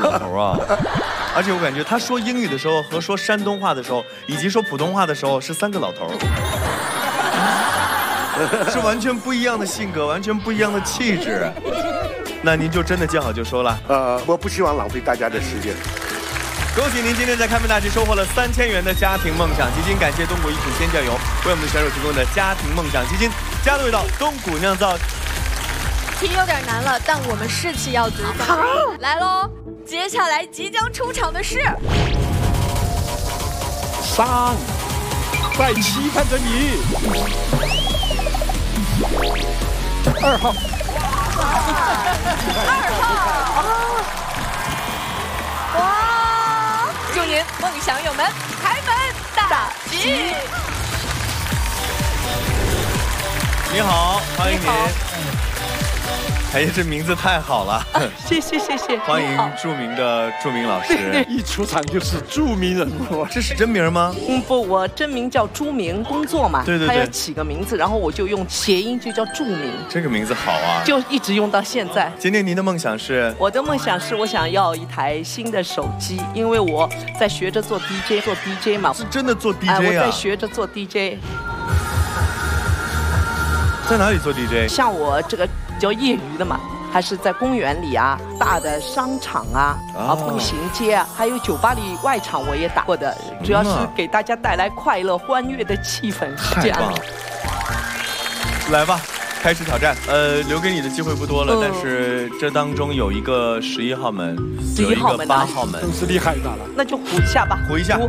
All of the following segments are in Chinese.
老头啊！而且我感觉他说英语的时候和说山东话的时候，以及说普通话的时候是3个老头，是完全不一样的性格，完全不一样的气质。那您就真的见好就收了？ 我不希望浪费大家的时间。 恭喜您今天在开门大吉收获了3000元的家庭梦想基金，感谢东谷一品鲜酱油为我们的选手提供的家庭梦想基金，加的味道，东谷酿造。 题有点难了，但我们士气要足。来喽，接下来即将出场的是 3，在期盼着你。2号。 2号。哇！祝您梦想有门，开门大吉！ 你好，欢迎您。哎呀，这名字太好了！ 谢谢。 欢迎著名老师， 一出场就是著名人物。 这是真名吗？ 不，我真名叫朱明，工作嘛， 对， 他要起个名字，然后我就用谐音，就叫著名。 这个名字好啊， 就一直用到现在。 今天您的梦想是？ 我的梦想是我想要一台新的手机，因为我在学着做 DJ 嘛。 是真的做 DJ 啊？ 我在学着做 DJ。 在哪里做 DJ？ 像我这个比较业余的嘛，还是在公园里啊、大的商场啊、步行街啊，还有酒吧里外场我也打过的，主要是给大家带来快乐欢悦的气氛。 太棒了！来吧，开始挑战。留给你的机会不多了，但是这当中有一个11号门，有一个8号门， 真是厉害的了。 那就胡一下吧， 胡一下。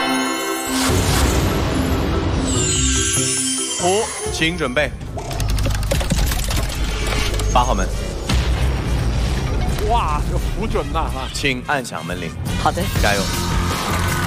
胡，请准备。8号门。 哇，这个胡准呐！ 请按响门铃。 好的， 加油。